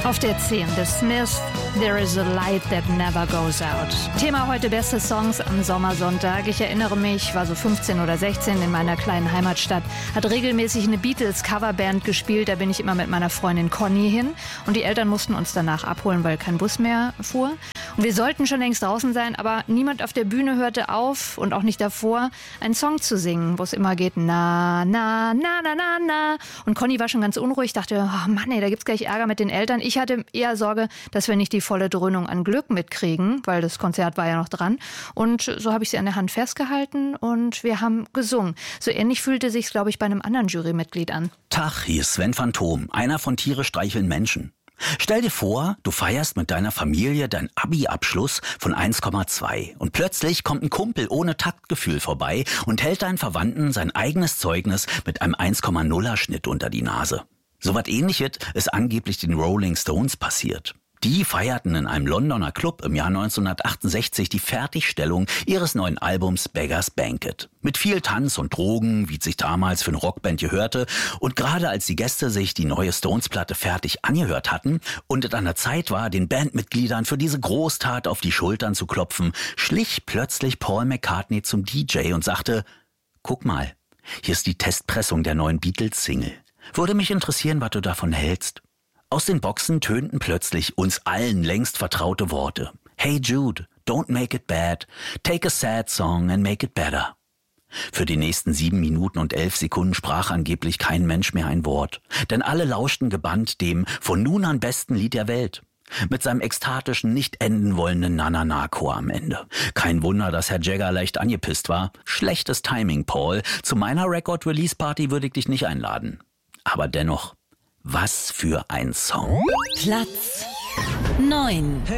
Auf der 10 des Smiths, There is a light that never goes out. Thema heute beste Songs am Sommersonntag. Ich erinnere mich, war so 15 oder 16 in meiner kleinen Heimatstadt, hat regelmäßig eine Beatles-Coverband gespielt. Da bin ich immer mit meiner Freundin Conny hin und die Eltern mussten uns danach abholen, weil kein Bus mehr fuhr. Und wir sollten schon längst draußen sein, aber niemand auf der Bühne hörte auf und auch nicht davor, einen Song zu singen, wo es immer geht, na, na, na, na, na, na. Und Conny war schon ganz unruhig, dachte, oh Mann, ey, da gibt's gleich Ärger mit den Eltern. Ich hatte eher Sorge, dass wir nicht die volle Dröhnung an Glück mitkriegen, weil das Konzert war ja noch dran. Und so habe ich sie an der Hand festgehalten und wir haben gesungen. So ähnlich fühlte sich's, glaube ich, bei einem anderen Jurymitglied an. Tag, hier ist Sven Phantom, einer von Tiere streicheln Menschen. Stell dir vor, du feierst mit deiner Familie deinen Abi-Abschluss von 1,2 und plötzlich kommt ein Kumpel ohne Taktgefühl vorbei und hält deinen Verwandten sein eigenes Zeugnis mit einem 1,0er Schnitt unter die Nase. So was Ähnliches ist angeblich den Rolling Stones passiert. Die feierten in einem Londoner Club im Jahr 1968 die Fertigstellung ihres neuen Albums Beggars Banquet. Mit viel Tanz und Drogen, wie es sich damals für eine Rockband gehörte. Und gerade als die Gäste sich die neue Stones-Platte fertig angehört hatten und es an der Zeit war, den Bandmitgliedern für diese Großtat auf die Schultern zu klopfen, schlich plötzlich Paul McCartney zum DJ und sagte, guck mal, hier ist die Testpressung der neuen Beatles-Single. Würde mich interessieren, was du davon hältst. Aus den Boxen tönten plötzlich uns allen längst vertraute Worte. Hey Jude, don't make it bad. Take a sad song and make it better. Für die nächsten 7 Minuten und 11 Sekunden sprach angeblich kein Mensch mehr ein Wort. Denn alle lauschten gebannt dem von nun an besten Lied der Welt. Mit seinem ekstatischen, nicht enden wollenden Na-Na-Na-Chor am Ende. Kein Wunder, dass Herr Jagger leicht angepisst war. Schlechtes Timing, Paul. Zu meiner Record-Release-Party würde ich dich nicht einladen. Aber dennoch, was für ein Song. Platz 9.